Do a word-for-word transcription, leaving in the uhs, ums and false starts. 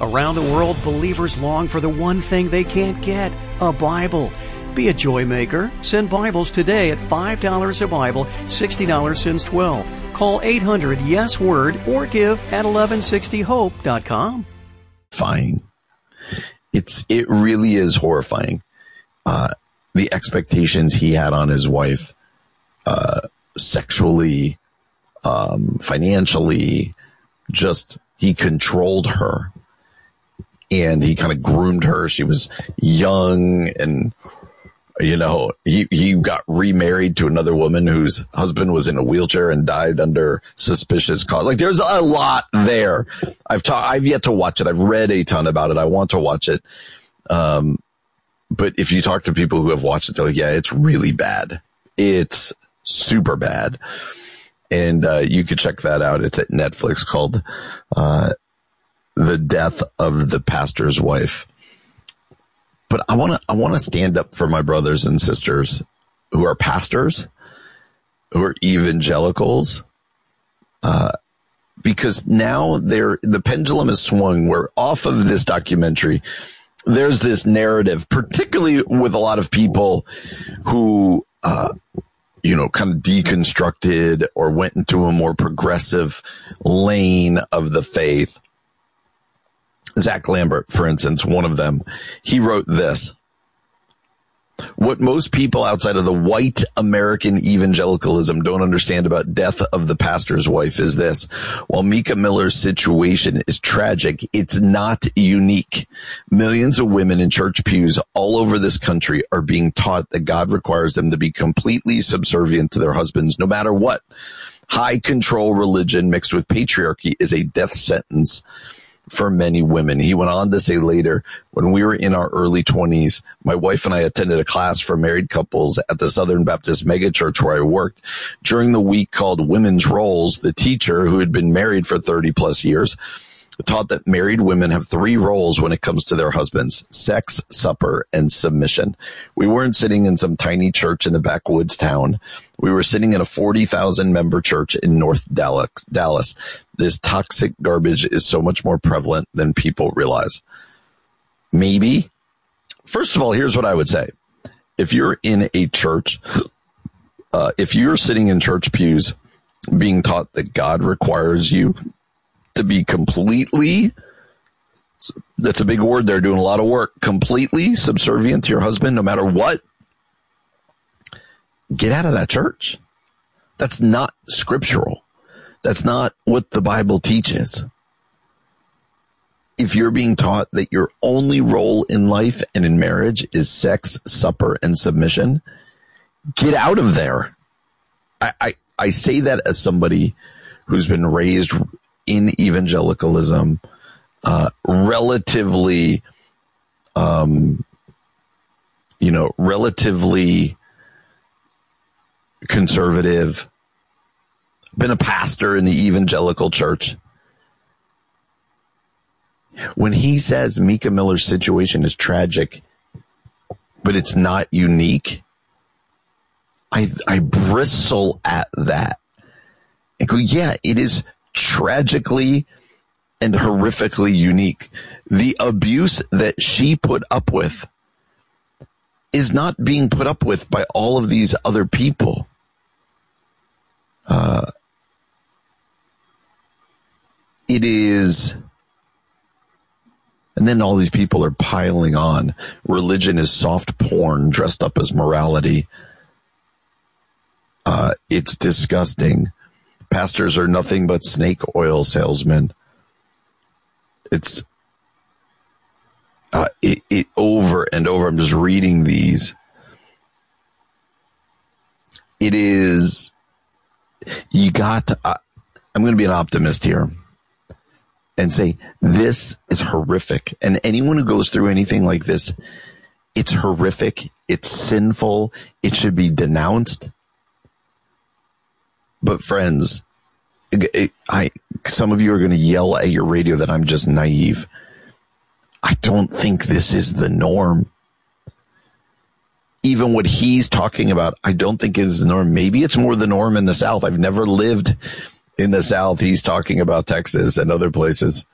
Around the world, believers long for the one thing they can't get, a Bible. Be a joy maker. Send Bibles today at five dollars a Bible, sixty dollars since twelve. Call eight hundred yes word or give at eleven sixty hope dot com. Horrifying. It's, it really is horrifying. Uh, the expectations he had on his wife, uh, sexually, um, financially, just, he controlled her and he kind of groomed her. She was young and, you know, he, he got remarried to another woman whose husband was in a wheelchair and died under suspicious cause. Like, there's a lot there. I've ta- I've yet to watch it. I've read a ton about it. I want to watch it. Um, but if you talk to people who have watched it, they're like, yeah, it's really bad. It's super bad. And, uh, you could check that out. It's at Netflix, called, uh, The Death of the Pastor's Wife. But I want to, I want to stand up for my brothers and sisters who are pastors, who are evangelicals, uh, because now they're, the pendulum has swung. We're off of this documentary. There's this narrative, particularly with a lot of people who, uh, you know, kind of deconstructed or went into a more progressive lane of the faith. Zach Lambert, for instance, one of them, he wrote this. What most people outside of the white American evangelicalism don't understand about Death of the Pastor's Wife is this. While Mika Miller's situation is tragic, it's not unique. Millions of women in church pews all over this country are being taught that God requires them to be completely subservient to their husbands, no matter what. High control religion mixed with patriarchy is a death sentence for many women. He went on to say later, when we were in our early twenties, my wife and I attended a class for married couples at the Southern Baptist megachurch where I worked. During the week called Women's Roles, the teacher, who had been married for thirty plus years, taught that married women have three roles when it comes to their husbands: sex, supper, and submission. We weren't sitting in some tiny church in the backwoods town. We were sitting in a forty thousand member church in North Dallas. Dallas. This toxic garbage is so much more prevalent than people realize. Maybe. First of all, here's what I would say. If you're in a church, uh, if you're sitting in church pews being taught that God requires you to be completely, that's a big word, they're doing a lot of work, completely subservient to your husband no matter what, get out of that church. That's not scriptural. That's not what the Bible teaches. If you're being taught that your only role in life and in marriage is sex, supper, and submission, get out of there. I, I, I say that as somebody who's been raised in evangelicalism, uh, relatively, um, you know, relatively conservative, been a pastor in the evangelical church. When he says Mika Miller's situation is tragic, but it's not unique, I, I bristle at that and go, yeah, it is tragically and horrifically unique. The abuse that she put up with is not being put up with by all of these other people. Uh, it is, and then all these people are piling on. Religion is soft porn dressed up as morality. Uh, it's disgusting. Pastors are nothing but snake oil salesmen. It's uh, it, it over and over. I'm just reading these. It is, you got to, uh, I'm going to be an optimist here and say this is horrific. And anyone who goes through anything like this, it's horrific. It's sinful. It should be denounced. But friends, I, some of you are going to yell at your radio that I'm just naive. I don't think this is the norm. Even what he's talking about, I don't think is the norm. Maybe it's more the norm in the South. I've never lived in the South. He's talking about Texas and other places.